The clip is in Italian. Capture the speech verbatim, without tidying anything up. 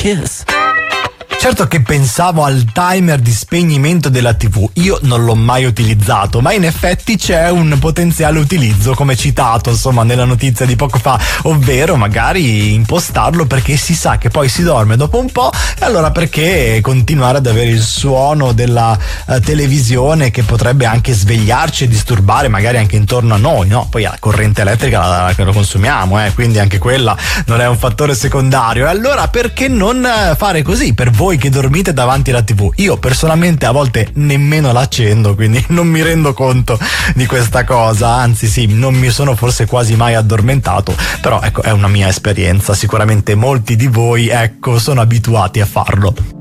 kiss. Certo che pensavo al timer di spegnimento della tivù, io non l'ho mai utilizzato, ma in effetti c'è un potenziale utilizzo, come citato insomma nella notizia di poco fa, ovvero magari impostarlo perché si sa che poi si dorme dopo un po', e allora perché continuare ad avere il suono della uh, televisione che potrebbe anche svegliarci e disturbare magari anche intorno a noi, no? Poi la corrente elettrica la, la, la consumiamo, eh, quindi anche quella non è un fattore secondario, e allora perché non fare così per voi che dormite davanti alla tivù? Io personalmente a volte nemmeno l'accendo, quindi non mi rendo conto di questa cosa, anzi sì, non mi sono forse quasi mai addormentato, però ecco, è una mia esperienza, sicuramente molti di voi ecco sono abituati a farlo.